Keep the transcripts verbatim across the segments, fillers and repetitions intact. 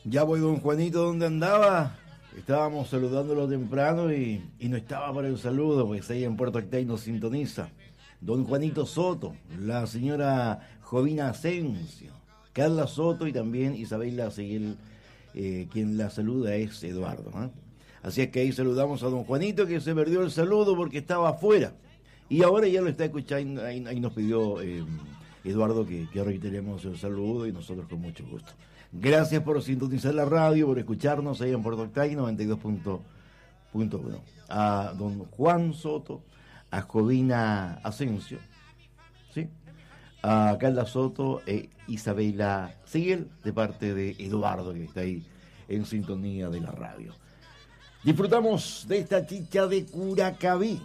Ya voy, don Juanito, ¿dónde andaba? Estábamos saludándolo temprano y, y no estaba para el saludo, pues ahí en Puerto Octay nos sintoniza don Juanito Soto, la señora Jovina Asensio, Carla Soto y también Isabela Seguel, eh, quien la saluda es Eduardo, ¿eh? Así es que ahí saludamos a don Juanito, que se perdió el saludo porque estaba afuera y ahora ya lo está escuchando. Ahí, ahí nos pidió eh, Eduardo que, que reiteremos el saludo y nosotros con mucho gusto. Gracias por sintonizar la radio, por escucharnos ahí en Puerto Octay noventa y dos punto uno. A don Juan Soto, a Jovina Asensio, ¿sí? A Carla Soto e Isabela Seguel, de parte de Eduardo, que está ahí en sintonía de la radio. Disfrutamos de esta chicha de Curacaví.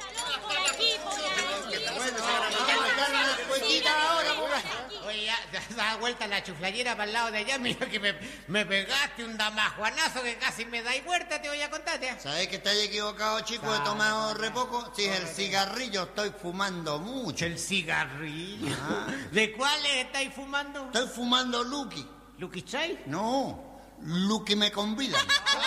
Oye, ya, ya da vuelta la chuflayera para el lado de allá. Mira que me, me pegaste un damajuanazo que casi me da y vuelta, te voy a contarte. ¿Sabés que estáis equivocado, chico? He tomado re poco. Si es el cigarrillo, estoy fumando mucho. ¿El cigarrillo? Ah. ¿De cuáles estáis fumando? Estoy fumando Lucky. ¿Lucky Chai? No, Lucky me convidan.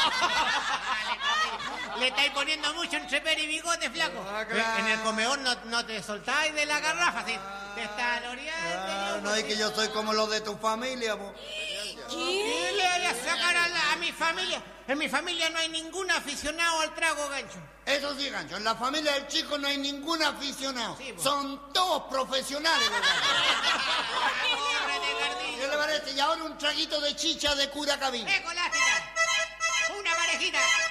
Le estáis poniendo mucho entre pera y bigote, flaco. Ah, claro. En el comedor no, no te soltáis de la garrafa, ¿sí? Te está loreando. Ah, no es que yo soy como los de tu familia, po. ¿Qué le voy a sacar a, la- a mi familia? En mi familia no hay ningún aficionado al trago, gancho. Eso sí, gancho, en la familia del chico no hay ningún aficionado. Sí, po. Son todos profesionales, Corre de gardillo. ¿qué le parece? Y ahora un traguito de chicha de Curacaví. ¡Eh, colástica! ¡Una parejita!